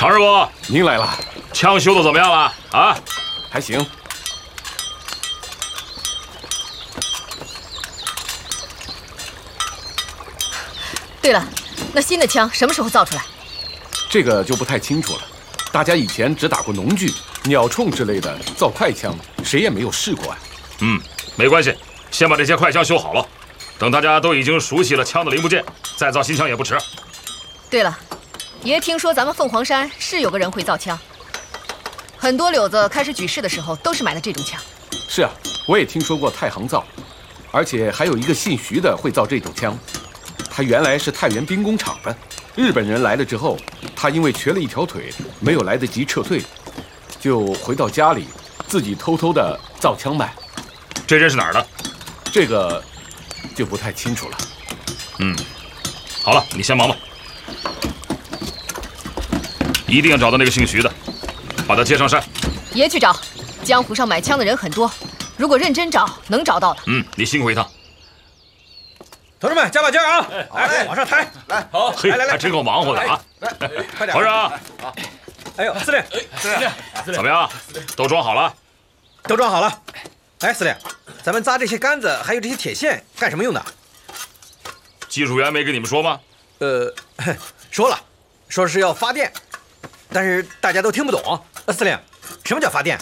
常师傅， 您来了， 枪修的怎么样了？啊， 还行。 对了，那新的枪什么时候造出来？ 这个就不太清楚了。大家以前只打过农具、鸟铳之类的造快枪，谁也没有试过啊。 没关系，先把这些快枪修好了，等大家都已经熟悉了枪的零部件，再造新枪也不迟。 对了，爷听说咱们凤凰山是有个人会造枪，很多柳子开始举事的时候都是买的这种枪。 是啊，我也听说过太行造，而且还有一个姓徐的会造这种枪。他原来是太原兵工厂的，日本人来了之后，他因为瘸了一条腿，没有来得及撤退，就回到家里自己偷偷的造枪卖。 这人是哪儿的？ 这个就不太清楚了。 好了，你先忙吧，一定要找到那个姓徐的，把他接上山。 爷去找，江湖上买枪的人很多，如果认真找，能找到的。 你辛苦一趟。 同志们，加把劲儿啊！来，往上抬！ 来， 好， 嘿， 来， 还真够忙活的啊！ 快点！ 皇上， 哎呦，司令， 怎么样？都装好了？ 都装好了。哎，司令，咱们扎这些杆子还有这些铁线干什么用的？ 技术员没跟你们说吗？ 说了，说是要发电，但是大家都听不懂。司令，什么叫发电？